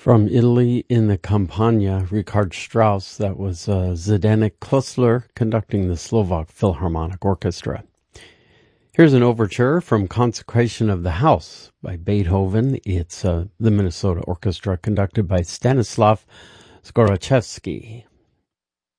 From Italy in the Campagna, Richard Strauss, that was Zdeněk Klusler conducting the Slovak Philharmonic Orchestra. Here's an overture from Consecration of the House by Beethoven. It's the Minnesota Orchestra conducted by Stanislav Zgorachevsky.